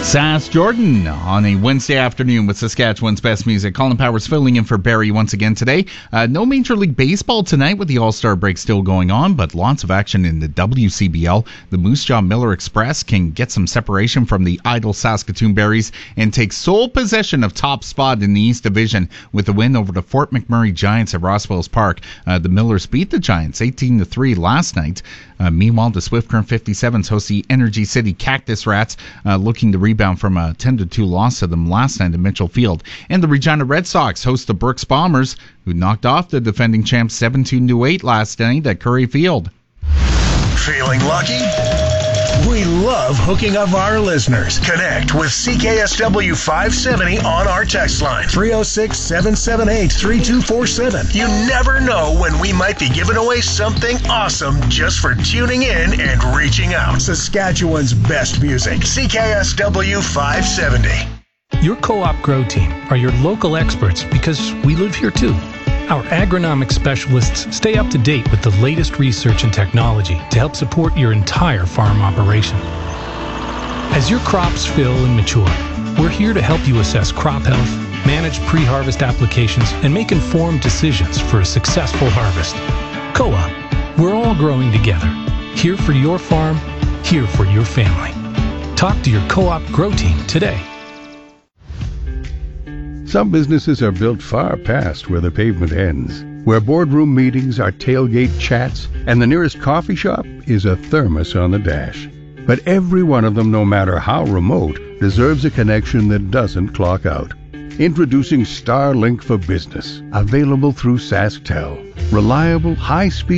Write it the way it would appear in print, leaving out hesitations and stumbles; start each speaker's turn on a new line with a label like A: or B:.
A: Sass Jordan on a Wednesday afternoon with Saskatchewan's best music. Colin Powers filling in for Barry once again today. No Major League Baseball tonight with the All-Star break still going on, but lots of action in the WCBL. The Moose Jaw Miller Express can get some separation from the idle Saskatoon Berries and take sole possession of top spot in the East Division with a win over the Fort McMurray Giants at Rosswells Park. The Millers beat the Giants 18-3 last night. Meanwhile, the Swift Current 57s host the Energy City Cactus Rats, looking to rebound from a 10-2 loss to them last night at Mitchell Field. And the Regina Red Sox host the Brooks Bombers, who knocked off the defending champs 7-8 last night at Curry Field.
B: Feeling lucky? We love hooking up our listeners. Connect with CKSW 570 on our text line, 306-778-3247. You never know when we might be giving away something awesome just for tuning in and reaching out. Saskatchewan's best music, CKSW 570.
C: Your Co-op Grow Team are your local experts because we live here too. Our agronomic specialists stay up to date with the latest research and technology to help support your entire farm operation. As your crops fill and mature, we're here to help you assess crop health, manage pre-harvest applications, and make informed decisions for a successful harvest. Co-op, we're all growing together. Here for your farm, here for your family. Talk to your Co-op Grow Team today.
D: Some businesses are built far past where the pavement ends, where boardroom meetings are tailgate chats, and the nearest coffee shop is a thermos on the dash. But every one of them, no matter how remote, deserves a connection that doesn't clock out. Introducing Starlink for Business, available through SaskTel. Reliable, high-speed